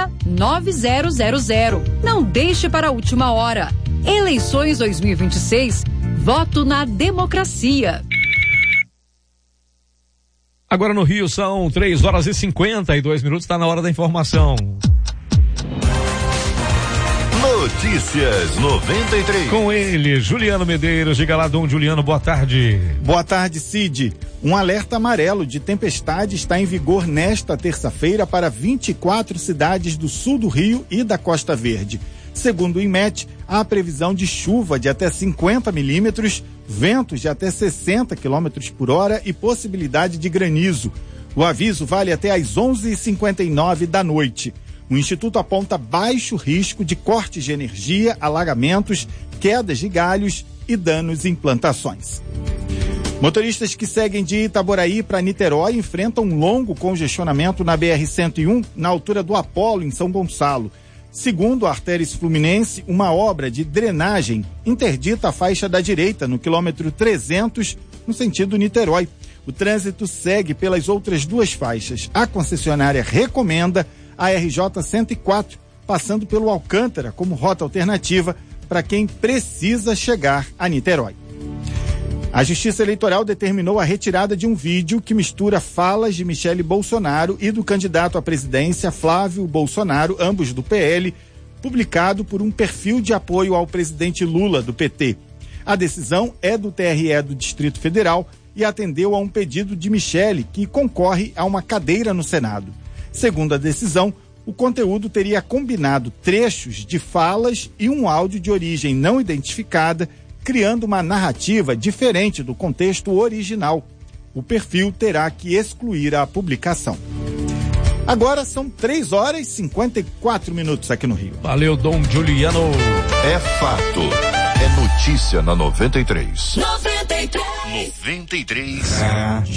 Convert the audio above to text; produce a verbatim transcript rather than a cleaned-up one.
nove zero zero zero. Não deixe para a última hora. Eleições dois mil e vinte e seis. Voto na democracia. Agora no Rio são três horas e cinquenta e dois minutos, está na hora da informação. Notícias noventa e três. Com ele, Juliano Medeiros. Diga lá, Dom Juliano, boa tarde. Boa tarde, Cid. Um alerta amarelo de tempestade está em vigor nesta terça-feira para vinte e quatro cidades do sul do Rio e da Costa Verde. Segundo o INMET, há previsão de chuva de até cinquenta milímetros, ventos de até sessenta quilômetros por hora e possibilidade de granizo. O aviso vale até às onze e cinquenta e nove da noite. O Instituto aponta baixo risco de cortes de energia, alagamentos, quedas de galhos e danos em plantações. Motoristas que seguem de Itaboraí para Niterói enfrentam um longo congestionamento na B R cento e um, na altura do Apolo, em São Gonçalo. Segundo a Artéries Fluminense, uma obra de drenagem interdita a faixa da direita no quilômetro trezentos, no sentido Niterói. O trânsito segue pelas outras duas faixas. A concessionária recomenda a R J cento e quatro, passando pelo Alcântara como rota alternativa para quem precisa chegar a Niterói. A Justiça Eleitoral determinou a retirada de um vídeo que mistura falas de Michele Bolsonaro e do candidato à presidência Flávio Bolsonaro, ambos do P L, publicado por um perfil de apoio ao presidente Lula, do P T. A decisão é do T R E do Distrito Federal e atendeu a um pedido de Michele, que concorre a uma cadeira no Senado. Segundo a decisão, o conteúdo teria combinado trechos de falas e um áudio de origem não identificada, criando uma narrativa diferente do contexto original. O perfil terá que excluir a publicação. Agora são três horas e cinquenta e quatro minutos aqui no Rio. Valeu, Dom Juliano. É fato. É notícia na noventa e três. noventa e três. noventa e três. É.